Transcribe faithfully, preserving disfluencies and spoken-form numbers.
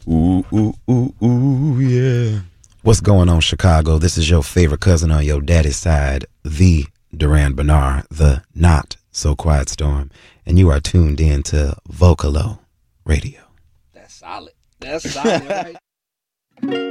Ooh, ooh, ooh, ooh, yeah. What's going on, Chicago? This is your favorite cousin on your daddy's side, the Duran Bernard, the not so quiet storm, and you are tuned in to Vocalo Radio. That's solid. That's solid, right?